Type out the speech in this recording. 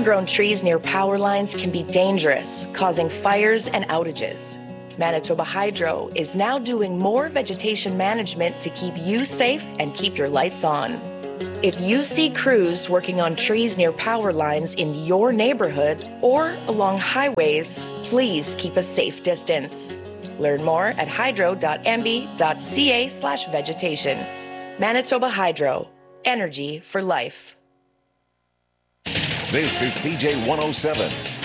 Overgrown trees near power lines can be dangerous, causing fires and outages. Manitoba Hydro is now doing more vegetation management to keep you safe and keep your lights on. If you see crews working on trees near power lines in your neighborhood or along highways, please keep a safe distance. Learn more at hydro.mb.ca/vegetation. Manitoba Hydro, energy for life. This is CJ 107.